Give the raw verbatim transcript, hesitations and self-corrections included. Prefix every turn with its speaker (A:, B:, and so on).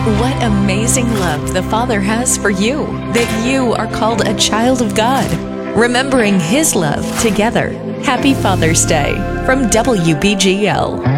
A: What amazing love the Father has for you, that you are called a child of God. Remembering His love together. Happy Father's Day from W B G L.